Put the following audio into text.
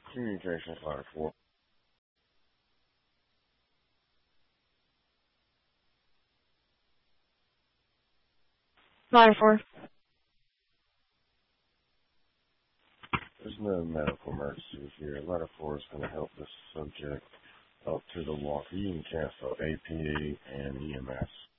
Communications ladder 4. Ladder 4. There's no medical emergency here. Ladder 4 is going to help this subject up to the walker. You can cancel APE and EMS.